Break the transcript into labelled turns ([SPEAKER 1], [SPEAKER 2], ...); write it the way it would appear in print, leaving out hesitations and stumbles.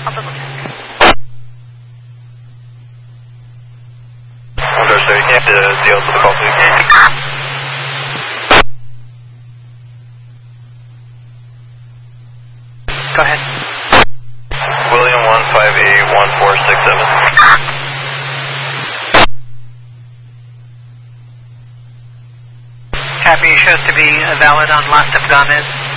[SPEAKER 1] I'll double check.
[SPEAKER 2] Sir, you can't deal with the call, please.
[SPEAKER 1] Go ahead.
[SPEAKER 2] William 1581467.
[SPEAKER 1] Copy, shows to be valid on last of Gomez.